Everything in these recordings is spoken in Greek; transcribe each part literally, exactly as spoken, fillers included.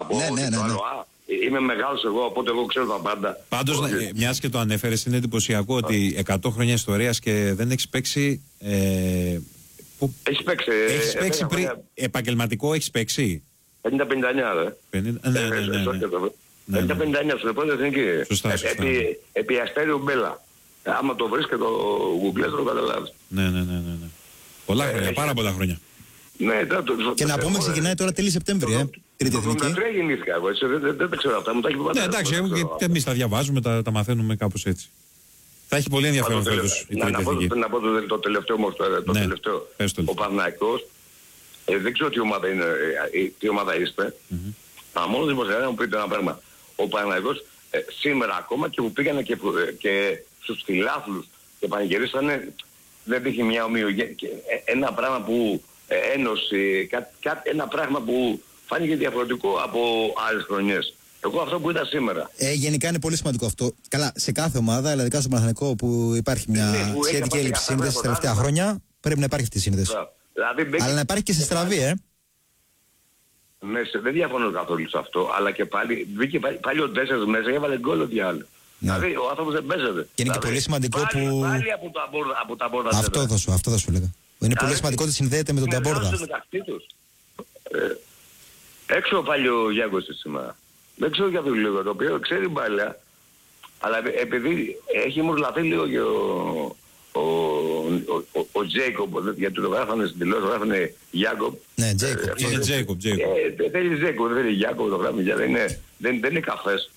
πω ναι, ναι, ναι, το ναι. άλλο. Α, είμαι μεγάλος εγώ, οπότε εγώ ξέρω τα πάντα. Πάντως, ε, μιας και το ανέφερες, είναι εντυπωσιακό ότι εκατό χρόνια ιστορίας και δεν έχεις παίξει. Ε, που... Έχεις παίξει. Έχεις ε, παίξει ε, πριν. ε, Επαγγελματικό έχεις παίξει. πενήντα πενήντα εννιά, ρε. πενήντα, ναι, ναι, ναι, ναι. πενήντα πενήντα εννιά στην επόμενη εθνική. Σωστά, σωστά. Επί, επί Αστέριο Μπέλα. Άμα το βρεις και το γουγκλές το καταλάβεις. Ναι, ναι, ναι, ναι, ναι. Πολλά χρόνια, πάρα πολλά χρόνια. Ναι, το, το, Και να πούμε ξεκινάει τώρα τέλη Σεπτέμβρη, ε. Τρίτη το εθνική. εβδομήντα τρία γεννήθηκα εγώ, έτσι, δεν, δεν, δεν τα ξέρω αυτά, μου τα έχει πει. Ναι, εντάξει, και εμείς τα διαβάζουμε, τα, τα μαθαίνουμε κάπως έτσι. Θα έχει πολύ ενδιαφέρον φέτος η τρίτη εθνική. Να πω το, το τελευταίο όμως, το Ναι, τελευταίο. πες το. Ο Παναθηναϊκός, ε, δεν ξέρω τι ομάδα, είναι, ε, τι ομάδα είστε, Mm-hmm. αλλά μόνο δημοσιογράφοι να μου πείτε ένα πράγμα. Ο Παναθηναϊκός ε, σήμερα ακόμα και που πήγανε και, ε, και στους φιλάθλους και πανηγυρίσανε, δεν είχε μια ομοιογένεια. Ε, ένα πράγμα που ε, ένωση, κα, κα, ένα πράγμα που φάνηκε διαφορετικό από άλλες χρονιές. Εγώ αυτό που είδα σήμερα. Ε, γενικά είναι πολύ σημαντικό αυτό. Καλά, σε κάθε ομάδα, αλλά ειδικά στο Παναθηναϊκό που υπάρχει μια Ναι, που έχει σχετική απάντηση έλλειψη αυτά σύνδεση τα τελευταία χρόνια, πρέπει να υπάρχει αυτή η σύνδεση. Δηλαδή, μπήκε... Αλλά να υπάρχει και σε στραβή, ε. Ναι, δεν διαφωνώ καθόλου σε αυτό, αλλά και πάλι μπήκε πάλι, πάλι ο Ντέσσερς μέσα και έβαλε γκολ ο διάλογο. Ναι. Δηλαδή ο άνθρωπος δεν παίζεται. Και είναι και δηλαδή, πολύ σημαντικό πάλι, που. Πάλι από τα μπόρδα. Από τα μπόρδα αυτό, θα σου, αυτό θα σου έλεγα. Είναι πολύ σημαντικό ότι συνδέεται με τον Ταμπόρδα. Ε, έξω πάλι ο Γιάνγκος σήμερα. Δεν ξέρω για το λίγο, το οποίο ξέρει μπάλια, αλλά επειδή έχει μουρλαθεί λίγο και ο, ο, ο, ο, ο Τζέικομπ, γιατί το γράφανε στην τηλεόραση, το γράφανε Γιάνγκοπ. Ναι, Τζέικομπ. Είναι Τζέικομπ, Τζέικομπ. Δεν θέλει Τζέικομπ, δεν θέλει Γιάνγκοπ, το γράφει, δεν είναι, δεν, δεν είναι καφές.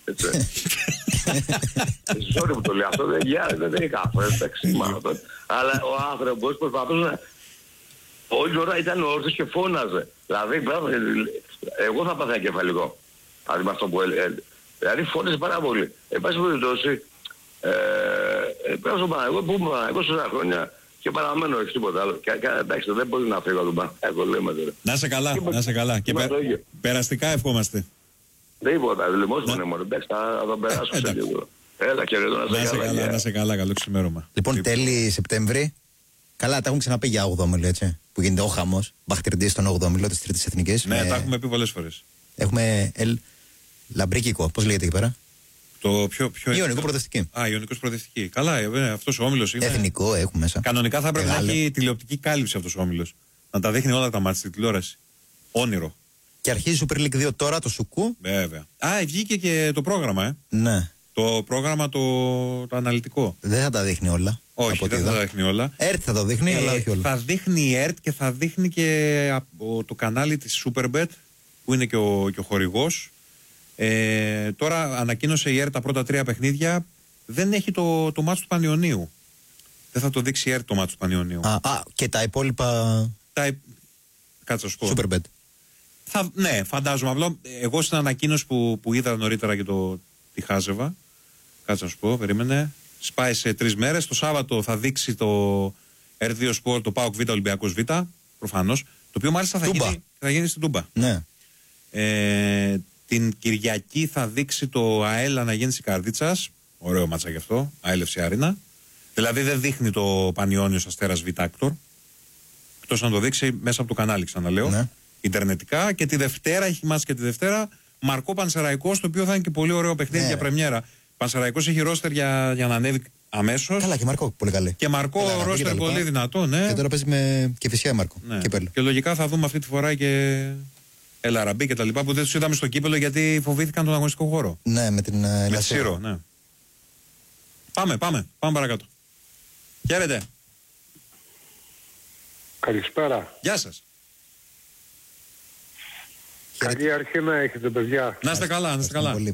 Sorry που το λέω αυτό, δεν είναι καφές, εντάξει, αλλά ο άνθρωπος προσπαθούσε να... Όλη ώρα ήταν όρθιος και φώναζε. Δηλαδή, εγώ θα πάθα κεφαλικό. Δηλαδή με αυτό που έλεγε. Δηλαδή φώνησε πάρα πολύ. Εν πάση περιπτώσει, πέρα στον Παναγιώτο, που ήμουν εγώ τόσα χρόνια και παραμένω, όχι τίποτα άλλο. Και εντάξει, δεν μπορεί να φύγω από τον Παναγιώτο, λέμε τώρα. Να είσαι καλά, να είσαι καλά. Και περαστικά ευχόμαστε. Τίποτα, λιμώσουμε μόνο. Εντάξει, θα τον περάσω σε λίγο. Έλα και εδώ να είσαι καλά. Να είσαι καλά, καλό ξημέρωμα. Λοιπόν, τέλη Σεπτέμβρη. Καλά, τα έχουμε ξαναπεί για όγδοο όμιλο, έτσι. Που γίνεται ο χαμός. Μπαχτριντή στον όγδοο όμιλο τη Τρίτη Εθνική. Ναι, με... τα έχουμε πει πολλές φορές. Έχουμε ελ Λαμπρίκικο, πώς λέγεται εκεί πέρα. Το πιο. πιο Ιωνικό προοδευτική. Α, Ιωνικός προοδευτική. Καλά, ε, αυτός ο όμιλος είναι. Εθνικό έχουμε μέσα. Κανονικά θα πρέπει Μεγάλη. να έχει τηλεοπτική κάλυψη αυτός ο όμιλος. Να τα δείχνει όλα τα μάτια στη τηλεόραση. Όνειρο. Και αρχίζει Super League δύο τώρα το Σουκού. Βέβαια. Α, βγήκε και το πρόγραμμα, ε. Ναι. Το πρόγραμμα το, το αναλυτικό. Δεν θα τα δείχνει όλα. Όχι, δεν θα τα δείχνει όλα. ΕΡΤ θα το δείχνει, ε, αλλά όχι όλα. Θα δείχνει η ΕΡΤ και θα δείχνει και από το κανάλι της Superbet που είναι και ο, και ο χορηγός. Ε, τώρα ανακοίνωσε η ΕΡΤ τα πρώτα τρία παιχνίδια. Δεν έχει το, το μάτσο του Πανιωνίου. Δεν θα το δείξει η ΕΡΤ το μάτσο του Πανιωνίου. Α, α, και τα υπόλοιπα. Τα, κάτσε να σου πω. Superbet. Θα, ναι, φαντάζομαι. Απλά εγώ στην ανακοίνωση που, που είδα νωρίτερα και το, τη χάζευα. Κάτσε να σου πω, περίμενε. Σπάει σε τρεις μέρες. Το Σάββατο θα δείξει το ερ δύο Sport, το ΠΑΟΚ Β, Ολυμπιακός Β. Προφανώς. Το οποίο μάλιστα θα γίνει, θα γίνει στην Τούμπα. Ναι. Ε, την Κυριακή θα δείξει το ΑΕΛ Αναγέννηση Καρδίτσας. Ωραίο μάτσα γι' αυτό. ΑΕΛ Ευσιάρινα. Δηλαδή δεν δείχνει το Πανιώνιος Αστέρας Βιτάκτορ. Εκτός να το δείξει μέσα από το κανάλι, ξαναλέω. Ναι. Ιντερνετικά. Και τη Δευτέρα, έχει μάτσα και τη Δευτέρα, Μαρκό Πανσεραϊκός, το οποίο θα είναι και πολύ ωραίο παιχνίδι, ναι, για πρεμιέρα. Πανσεραϊκός έχει ρόστερ για, για να ανέβει αμέσως. Καλά, και Μαρκό πολύ καλή. Και Μαρκό ρόστερ πολύ δυνατό, ναι. Και τώρα παίζει με και φυσικά Μαρκό. Ναι. Κύπελο. Και λογικά θα δούμε αυτή τη φορά και Ελαραμπή και τα λοιπά που δεν τους είδαμε στο κύπελο γιατί φοβήθηκαν τον αγωνιστικό χώρο. Ναι, με την uh, με Σύρο, ναι. Πάμε, πάμε, πάμε παρακάτω. Χαίρετε. Καλησπέρα. Γεια σας. Καλή αρχή να έχετε, παιδιά. Να είστε καλά, να είστε καλά. Πολύ.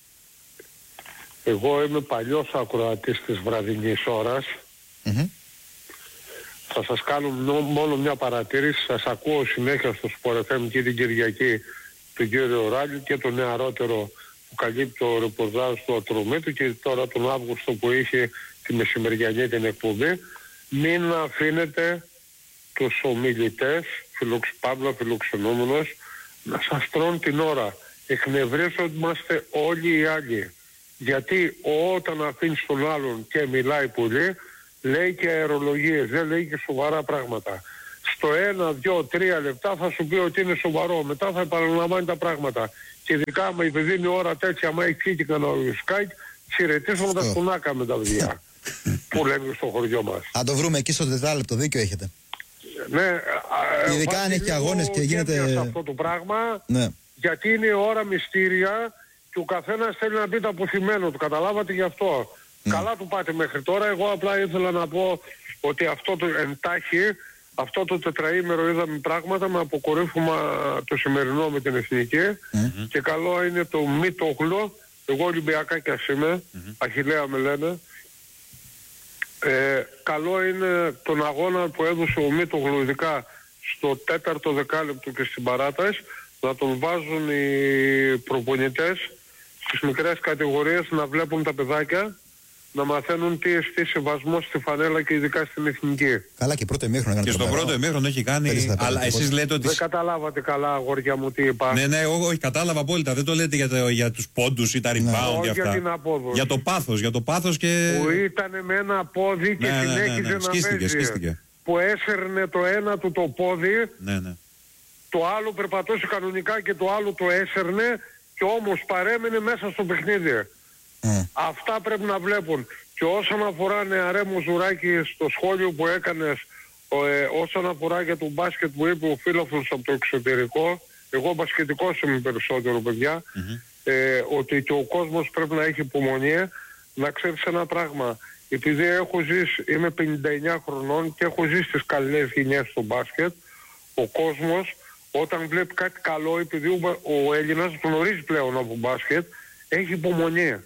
Εγώ είμαι παλιός ακροατής της βραδινής ώρας. Mm-hmm. Θα σας κάνω μόνο μια παρατήρηση. Σας ακούω συνέχεια στο Sport εφ εμ και την Κυριακή τον κύριο Ράλιου και τον νεαρότερο που καλύπτει το ρεπορτάζ του Ατρομήτου και τώρα τον Αύγουστο που είχε τη μεσημεριανή την εκπομπή. Μην αφήνετε τους ομιλητές, φιλοξ, Παύλο φιλοξενούμενος, να σας τρώνε την ώρα. Εκνευρίζομαστε όλοι οι άλλοι. Γιατί όταν αφήνεις τον άλλον και μιλάει πολύ, λέει και αερολογίες, δεν λέει και σοβαρά πράγματα. Στο ένα, δύο, τρία λεπτά θα σου πει ότι είναι σοβαρό, μετά θα επαναλαμβάνει τα πράγματα. Και ειδικά με επειδή είναι η ώρα τέτοια, άμα έχει φύγει κανένα σκάκι, χαιρετήσουμε τα σκουνάκα με τα παιδιά που λέμε στο χωριό μας. Αν το βρούμε εκεί στο τετράλεπτο, δίκιο έχετε. Ναι, ειδικά αν έχει αγώνες και γίνεται... σε αυτό το πράγμα, ναι. γιατί είναι η ώρα μυστήρια και ο καθένας θέλει να πει το αποθυμένο του, καταλάβατε γι' αυτό. Mm. Καλά του πάτε μέχρι τώρα, εγώ απλά ήθελα να πω ότι αυτό το εντάχει, αυτό το τετραήμερο είδαμε πράγματα με αποκορύφωμα το σημερινό με την Εθνική mm-hmm. και καλό είναι το Μητόγλου, εγώ Ολυμπιακάκιας είμαι, mm-hmm. Αχιλλέα με λένε. Ε, καλό είναι τον αγώνα που έδωσε ο Μήτογλου ειδικά στο τέταρτο δεκάλεπτο και στην παράταση να τον βάζουν οι προπονητές στις μικρές κατηγορίες να βλέπουν τα παιδάκια, να μαθαίνουν τι εστί σεβασμό στη φανέλα και ειδικά στην εθνική. Καλά και πρώτο ημίχρονο έκανε. Και στον πρώτο ημίχρονο έχει κάνει. Αλλά εσείς λέτε ότι. Δεν καταλάβατε καλά, αγόρια μου, τι είπα. Ναι, ναι, όχι, κατάλαβα απόλυτα. Δεν το λέτε για, το, για τους πόντους ή τα rebound ναι. για αυτά. Για, για το πάθος, για το πάθος και. Που ήταν με ένα πόδι και ναι, συνέχιζε ναι, ναι, ναι. να σκίστηκε, παίζει. Σκίστηκε. Που έσερνε το ένα του το πόδι. Ναι, ναι. Το άλλο περπατούσε κανονικά και το άλλο το έσερνε και όμως παρέμεινε μέσα στο παιχνίδι. Mm. Αυτά πρέπει να βλέπουν. Και όσον αφορά νεαρέ μου Ζουράκη στο σχόλιο που έκανες, ε, όσον αφορά για το μπάσκετ που είπε ο φίλος από το εξωτερικό, εγώ μπασκετικός είμαι περισσότερο παιδιά, mm-hmm. ε, ότι και ο κόσμος πρέπει να έχει υπομονή, να ξέρεις ένα πράγμα. Επειδή έχω ζήσει, είμαι πενήντα εννιά χρονών και έχω ζήσει στις καλές γενιές στο μπάσκετ, ο κόσμος όταν βλέπει κάτι καλό, επειδή ο, ο Έλληνας γνωρίζει πλέον από μπάσκετ, έχει υπομονή.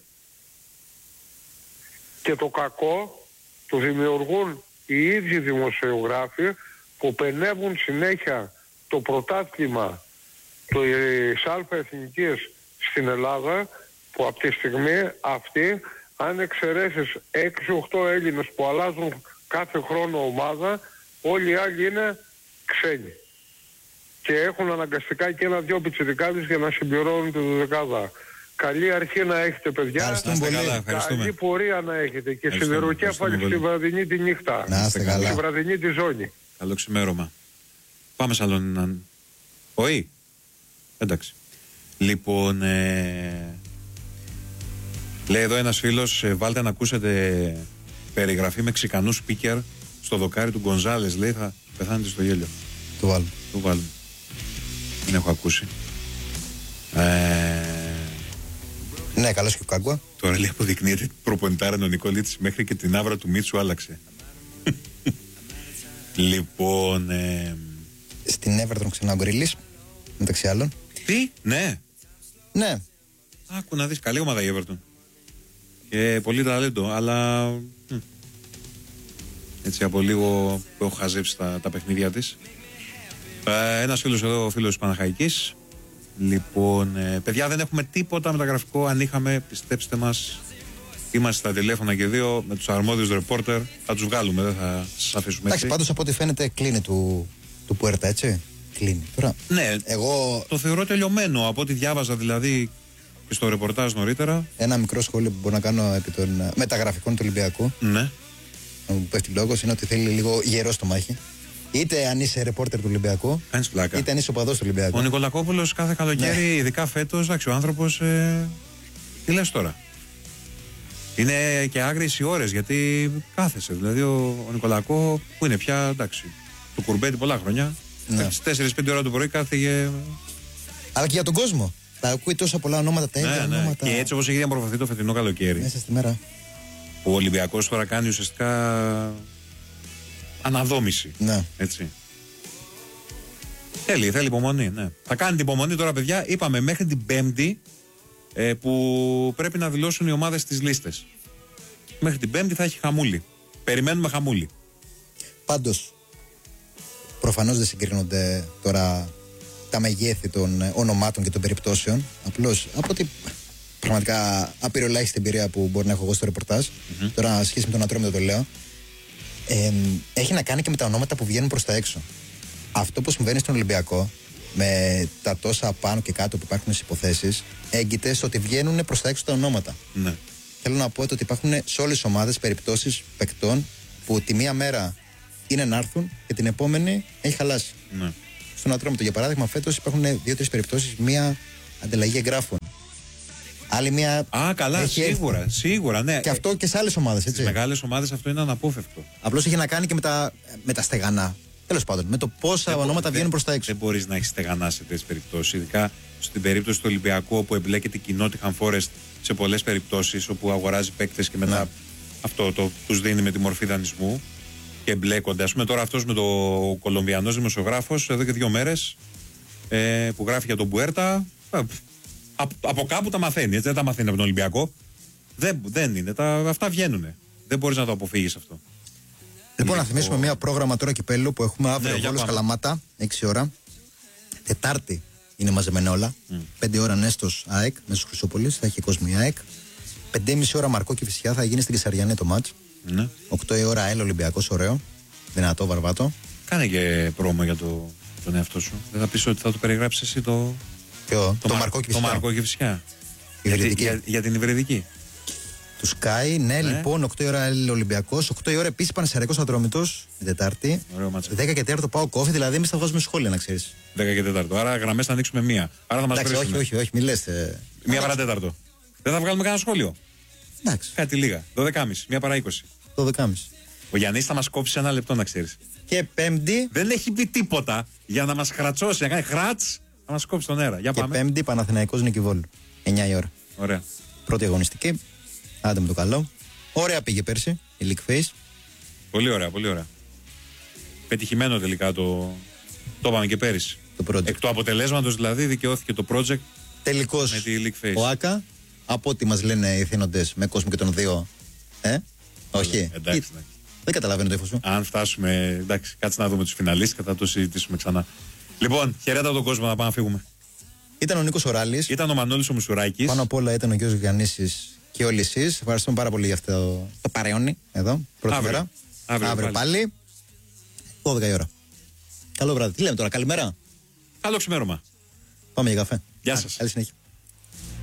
Και το κακό το δημιουργούν οι ίδιοι δημοσιογράφοι που πενεύουν συνέχεια το πρωτάθλημα της ΑΕ Εθνικής στην Ελλάδα, που από τη στιγμή αυτή, αν εξαιρέσεις έξι οχτώ Έλληνες που αλλάζουν κάθε χρόνο ομάδα, όλοι οι άλλοι είναι ξένοι. Και έχουν αναγκαστικά και ένα-δυο πιτσιρικάδες για να συμπληρώνουν τη δεκάδα. Καλή αρχή να έχετε, παιδιά. Καλά, καλή πορεία να έχετε. Και σιδεροκέφαλη στη βραδινή τη νύχτα. Να είστε καλά. Στη βραδινή τη ζώνη. Καλό ξημέρωμα. Πάμε σε άλλον έναν. Όχι. Εντάξει. Λοιπόν, ε... λέει εδώ ένας φίλος, ε, βάλτε να ακούσετε περιγραφή μεξικανού speaker στο δοκάρι του Γκονζάλες. Λέει θα πεθάνετε στο γέλιο. Το βάλουμε. Το βάλουμε. Δεν έχω ακούσει. Ε... Ναι, καλώς και ο Κάγκουα. Τώρα λέει αποδεικνύεται προπονητάρα ο Νικολίτης, μέχρι και την άβρα του Μίτσου άλλαξε. Λοιπόν. Ε... Στην Everton ξανά ο Γκρίλης, μεταξύ άλλων. Τι, ναι. Ναι. Άκου να δεις, καλή ομάδα η Everton. Και πολύ ταλέντο, αλλά. Μ. Έτσι από λίγο που έχω χαζέψει τα, τα παιχνίδια της. Ε, ένας φίλος εδώ, ο φίλος της Παναχαϊκής. Λοιπόν, ε, παιδιά, δεν έχουμε τίποτα μεταγραφικό. Αν είχαμε, πιστέψτε μας, είμαστε στα τηλέφωνα και δύο με τους αρμόδιους ρεπόρτερ. Θα τους βγάλουμε, δεν θα σας αφήσουμε. Εντάξει, πάντως από ό,τι φαίνεται κλείνει του, του Πουέρτα, έτσι. Κλείνει. Τώρα, ναι, εγώ... το θεωρώ τελειωμένο. Από ό,τι διάβαζα δηλαδή και στο ρεπορτάζ νωρίτερα. Ένα μικρό σχόλιο που μπορώ να κάνω επί των μεταγραφικών του Ολυμπιακού. Ναι. Μου πέφτει λόγος είναι ότι θέλει λίγο γερό στο μάχη. Είτε αν είσαι ρεπόρτερ του Ολυμπιακού, είτε αν είσαι οπαδός του Ολυμπιακού. Ο Νικολακόπουλος κάθε καλοκαίρι, ναι. ειδικά φέτος, εντάξει, ο άνθρωπος. Ε, τι λες τώρα. Είναι και άγριες οι ώρες γιατί κάθεσε. Δηλαδή ο, ο Νικολακό που είναι πια, εντάξει, του κουρμπέτη πολλά χρόνια. Ναι. Στις τέσσερις πέντε ώρα το πρωί κάθεγε. Αλλά και για τον κόσμο. Θα ακούει τόσα πολλά ονόματα, τα ίδια ναι, ναι. ονόματα. Και έτσι όπως έχει διαμορφωθεί το φετινό καλοκαίρι. Μέσα στη μέρα. Ο Ολυμπιακός τώρα κάνει ουσιαστικά αναδόμηση. Ναι. Έτσι. Θέλει, θέλει υπομονή, ναι. Θα κάνει την υπομονή τώρα, παιδιά. Είπαμε μέχρι την Πέμπτη ε, που πρέπει να δηλώσουν οι ομάδες τις λίστες. Μέχρι την Πέμπτη θα έχει χαμούλη. Περιμένουμε χαμούλη. Πάντως, προφανώς δεν συγκρίνονται τώρα τα μεγέθη των ονομάτων και των περιπτώσεων. Απλώς από ότι πραγματικά απειροελάχιστη εμπειρία που μπορεί να έχω εγώ στο ρεπορτάζ. Mm-hmm. Τώρα, σχέση με τον Ατρόμητο το λέω. Ε, έχει να κάνει και με τα ονόματα που βγαίνουν προς τα έξω. Αυτό που συμβαίνει στον Ολυμπιακό, με τα τόσα πάνω και κάτω που υπάρχουν στις υποθέσεις, έγκυται στο ότι βγαίνουν προς τα έξω τα ονόματα. Ναι. Θέλω να πω ότι υπάρχουν σε όλες τις ομάδες περιπτώσεις παικτών που τη μία μέρα είναι να έρθουν και την επόμενη έχει χαλάσει. Ναι. Στον Ατρόμητο, για παράδειγμα, φέτος υπάρχουν δύο-τρεις περιπτώσεις. Μία ανταλλαγή εγγράφων. Άλλη μια. Α, καλά, σίγουρα, έρθει. σίγουρα, ναι. Και αυτό και σε άλλες ομάδες, έτσι. Στις μεγάλες ομάδες αυτό είναι αναπόφευκτο. Απλώς είχε να κάνει και με τα, με τα στεγανά. Τέλος πάντων, με το πόσα δεν ονόματα βγαίνουν προς τα έξω. Δεν μπορείς να έχεις στεγανά σε τέτοιες περιπτώσεις. Ειδικά στην περίπτωση του Ολυμπιακού, όπου εμπλέκεται η Nottingham Forest σε πολλές περιπτώσεις, όπου αγοράζει παίκτες και μετά ναι. αυτό το, τους δίνει με τη μορφή δανεισμού και εμπλέκονται. Ας πούμε τώρα αυτός με το Κολομβιανός δημοσιογράφος, εδώ και δύο μέρες, ε, που γράφει για τον Μπουέρτα. Από, από κάπου τα μαθαίνει, έτσι, δεν τα μαθαίνει από τον Ολυμπιακό. Δεν, δεν είναι, τα, αυτά βγαίνουν. Δεν μπορείς να το αποφύγεις αυτό. Λοιπόν, να θυμίσουμε μια πρόγραμμα τώρα κυπέλλου που έχουμε αύριο. Ναι, Βόλος Καλαμάτα, έξι ώρα. Τετάρτη είναι μαζεμένα όλα. Mm. πέντε ώρα Νέστος ΑΕΚ, Νέστος Χρυσόπολης, θα έχει κόσμο η ΑΕΚ. πέντε και μισή ώρα Μαρκό και Φυσιά, θα γίνει στην Κεσαριανή το μάτς. Mm. οκτώ η ώρα ΑΕΛ Ολυμπιακός, ωραίο. Δυνατό, βαρβάτο. Κάνε και πρόμο για το, τον εαυτό σου. Δεν θα πεις ότι θα το περιγράψεις εσύ το. Ποιο, το, το, Μαρκό και Φυσιά. Το Μαρκό και Φυσιά. Για, για, για την Υβριδική. Του Sky, ναι, ναι, λοιπόν, οκτώ η ώρα ΑΕΛ Ολυμπιακός, οκτώ η ώρα επίσης Πανσεραϊκός Ατρόμητος, την Τετάρτη. δέκα και τέταρτο πάω κόφι, δηλαδή εμείς θα βγάζουμε σχόλια, να ξέρεις. δέκα και τέταρτο. Άρα γραμμές θα ανοίξουμε μία. Άρα θα μας Εντάξει, όχι, όχι, όχι, μη λες. Ε... Μία παρά τέταρτο. Δεν θα βγάλουμε κανένα σχόλιο. Εντάξει. Κάτι λίγα. δώδεκα και μισή, μία παρά είκοσι. δώδεκα και μισή. Ο Γιάννης θα μας κόψει ένα λεπτό, να ξέρεις. Και Πέμπτη. Δεν έχει πει τίποτα για να μας χρατσώσει, να κάνει χράτς, να μας κόψει τον αέρα. Για και πάμε. Πέμπτη Παναθηναϊκός Νικηβόλου. εννιά η ώρα. Ωραία. Πρώτη αγωνιστική. Άντε με το καλό. Ωραία πήγε πέρσι η League Face. Πολύ ωραία, πολύ ωραία. Πετυχημένο τελικά το. Το είπαμε και πέρυσι. Το project. Εκ του αποτελέσματος δηλαδή δικαιώθηκε το project. Τελικώς με τη League Face. Ο Άκα, από ό,τι μας λένε οι ηθήνοντες με κόσμο και των δύο. Ε, όχι. Εντάξει, ναι. Δεν καταλαβαίνω το ύφος σου. Αν φτάσουμε. Εντάξει, κάτσε να δούμε τους φιναλίστες και θα το συζητήσουμε ξανά. Λοιπόν, χαιρέτα τον κόσμο, να πάμε να φύγουμε. Ήταν ο Νίκος Οράλης. Ήταν ο Μανώλης ο Μουσουράκης. Πάνω απ' όλα ήταν ο Γιώργος Γιαννήσης και όλοι εσείς. Ευχαριστούμε πάρα πολύ για αυτό το παρεώνι εδώ. Πρώτη αύριο. μέρα. Αύριο, αύριο πάλι. πάλι. δώδεκα η ώρα. Καλό βράδυ. Τι λέμε τώρα, καλημέρα. Καλό ξημέρωμα. Πάμε για καφέ. Γεια σας. Καλή συνέχεια.